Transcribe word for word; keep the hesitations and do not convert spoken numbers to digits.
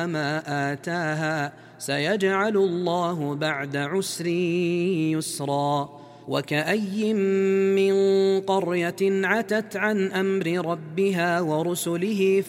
ما آتاها سيجعل الله بعد عسر يسرا وكأي من قرية عتت عن أمر ربها ورسله